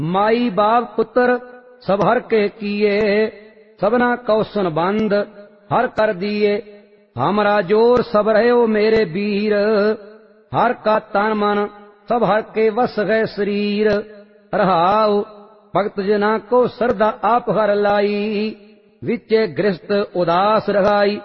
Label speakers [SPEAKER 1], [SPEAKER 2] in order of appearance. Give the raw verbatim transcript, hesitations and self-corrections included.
[SPEAKER 1] माई बाप पुत्र सब हर के किए, सबना कौशन बंद हर कर दिए। हमरा जोर सब रहे मेरे वीर, हर का तन मन सब हर के वस गए शरीर। रहाओ भगत जना को श्रद्धा आप हर लाई, विचे गृहस्थ उदास रहाई।